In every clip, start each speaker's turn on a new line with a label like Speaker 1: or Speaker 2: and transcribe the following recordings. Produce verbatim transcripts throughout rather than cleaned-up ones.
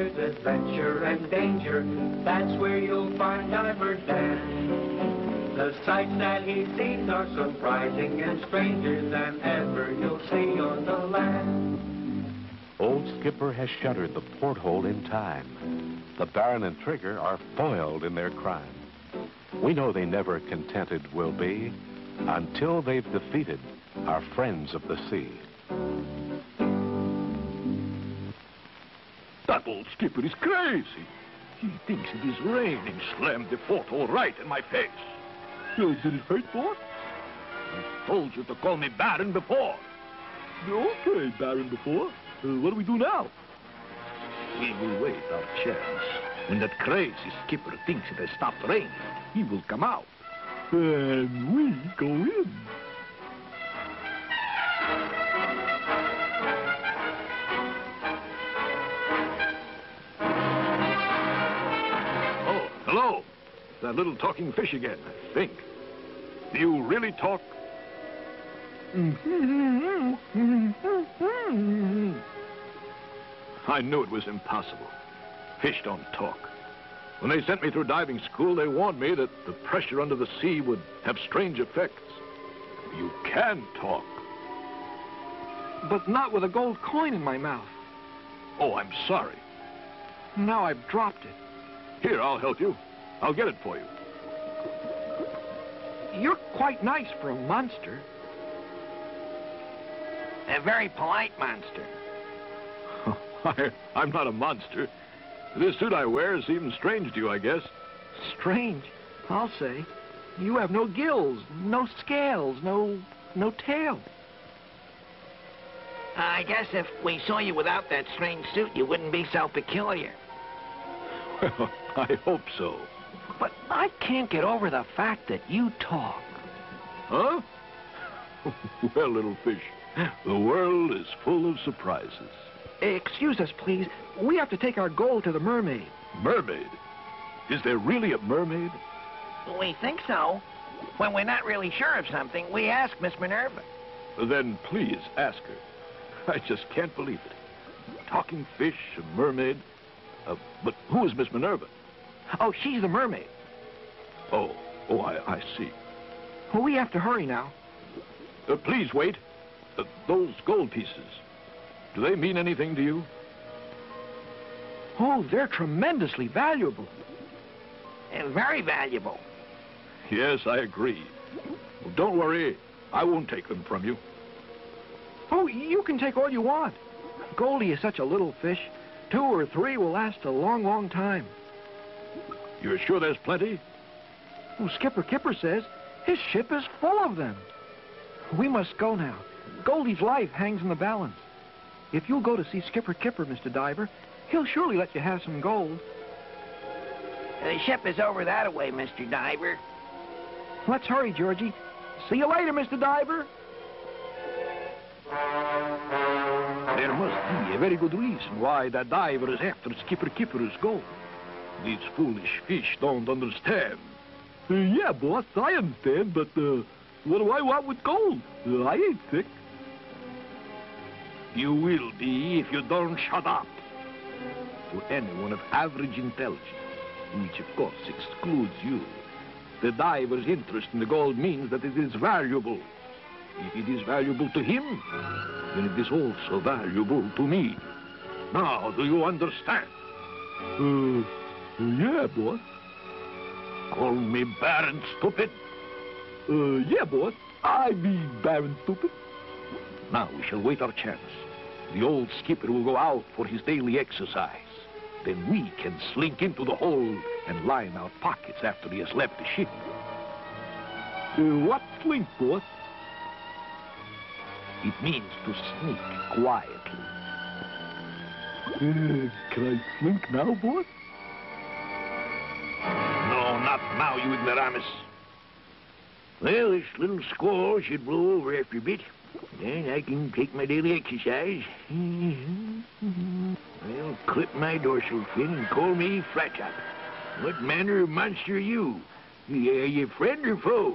Speaker 1: is adventure and danger. That's where you'll find Diver Dan. The sights that he sees are surprising and stranger than ever you'll see on the land.
Speaker 2: Old Skipper has shuttered the porthole in time. The Baron and Trigger are foiled in their crime. We know they never contented will be until they've defeated our friends of the sea.
Speaker 3: That old skipper is crazy. He thinks it is rain and slammed the porthole right in my face. Uh, did it hurt, boss? I told you to call me Baron before. Okay, Baron before. Uh, what do we do now? We will wait our chance. When that crazy skipper thinks it has stopped raining, he will come out. And we go in. Oh, hello. That little talking fish again, I think. Do you really talk? I knew it was impossible. Fish don't talk. When they sent me through diving school, they warned me that the pressure under the sea would have strange effects. You can talk.
Speaker 4: But not with a gold coin in my mouth.
Speaker 3: Oh, I'm sorry.
Speaker 4: Now I've dropped it.
Speaker 3: Here, I'll help you. I'll get it for you.
Speaker 4: You're quite nice for a monster.
Speaker 5: A very polite monster.
Speaker 3: I, I'm not a monster. This suit I wear seems strange to you, I guess.
Speaker 4: Strange, I'll say. You have no gills, no scales, no... no tail.
Speaker 5: I guess if we saw you without that strange suit, you wouldn't be so peculiar.
Speaker 3: Well, I hope so.
Speaker 4: But I can't get over the fact that you talk.
Speaker 3: Huh? Well, little fish, the world is full of surprises.
Speaker 4: Excuse us, please. We have to take our gold to the mermaid.
Speaker 3: Mermaid? Is there really a mermaid?
Speaker 5: We think so. When we're not really sure of something, we ask Miss Minerva.
Speaker 3: Then please ask her. I just can't believe it. Talking fish, a mermaid. Uh, but who is Miss Minerva?
Speaker 4: Oh, she's the mermaid.
Speaker 3: Oh, oh, I, I see.
Speaker 4: Well, we have to hurry now.
Speaker 3: Uh, please wait. Uh, those gold pieces, do they mean anything to you?
Speaker 4: Oh, they're tremendously valuable.
Speaker 5: And very valuable.
Speaker 3: Yes, I agree. Well, don't worry. I won't take them from you.
Speaker 4: Oh, you can take all you want. Goldie is such a little fish. Two or three will last a long, long time.
Speaker 3: You're sure there's plenty?
Speaker 4: Well, Skipper Kipper says his ship is full of them. We must go now. Goldie's life hangs in the balance. If you'll go to see Skipper Kipper, Mister Diver, he'll surely let you have some gold.
Speaker 5: The ship is over that way, Mister Diver.
Speaker 4: Let's hurry, Georgie. See you later, Mister Diver.
Speaker 3: There must be a very good reason why that diver is after Skipper Kipper's gold. These foolish fish don't understand. Uh, yeah, boss, I understand, but uh, what do I want with gold? Uh, I ain't sick. You will be if you don't shut up. To anyone of average intelligence, which of course excludes you, the diver's interest in the gold means that it is valuable. If it is valuable to him, then it is also valuable to me. Now, do you understand? Uh, yeah, boss. Call me Baron Stupid? Uh, yeah, boss. I mean Baron Stupid. Now we shall wait our chance. The old skipper will go out for his daily exercise. Then we can slink into the hold and line our pockets after he has left the ship. Uh, what slink, boss? It means to sneak quietly. Uh, can I slink now, boss? No, not now, you ignoramus. Well, this little squall should blow over after a bit. Then I can take my daily exercise. Well, clip my dorsal fin and call me Flat Top. What manner of monster are you? Are you friend or foe?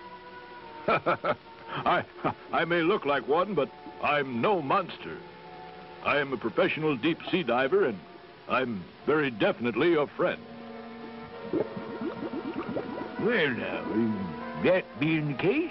Speaker 3: I, I may look like one, but I'm no monster. I am a professional deep-sea diver, and I'm very definitely your friend.
Speaker 6: Well, now, uh, that being the case,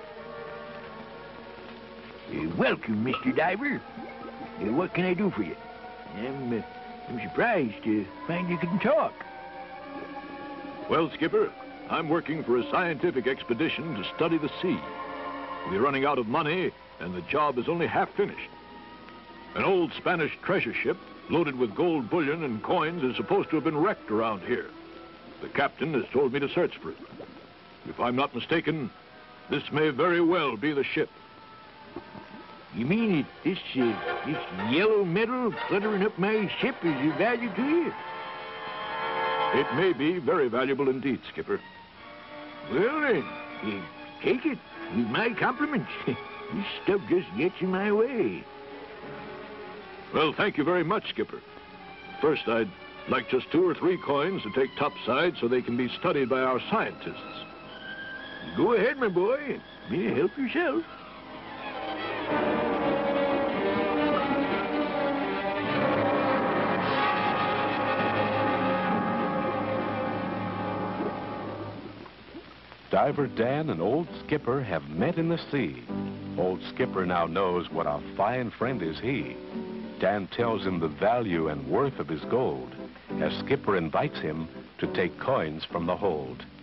Speaker 6: uh, welcome, Mister Diver. Uh, what can I do for you? I'm, uh, I'm surprised to find you can talk.
Speaker 3: Well, Skipper, I'm working for a scientific expedition to study the sea. We're running out of money, and the job is only half finished. An old Spanish treasure ship loaded with gold bullion and coins is supposed to have been wrecked around here. The captain has told me to search for it. If I'm not mistaken, this may very well be the ship.
Speaker 6: You mean it, this, uh, this yellow metal cluttering up my ship is of value to you?
Speaker 3: It may be very valuable indeed, Skipper.
Speaker 6: Well, then, uh, take it with my compliments. This stuff just gets in my way.
Speaker 3: Well, thank you very much, Skipper. First, I'd like just two or three coins to take topside so they can be studied by our scientists.
Speaker 6: Go ahead, my boy. You help yourself.
Speaker 2: Diver Dan and Old Skipper have met in the sea. Old Skipper now knows what a fine friend is he. Dan tells him the value and worth of his gold as Skipper invites him to take coins from the hold.